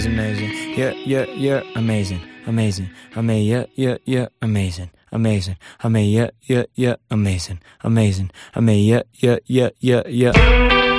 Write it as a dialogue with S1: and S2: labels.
S1: amazing. You're amazing. Amazing. I mean, you're amazing. Amazing. I mean, you're amazing. Amazing. I mean, you're.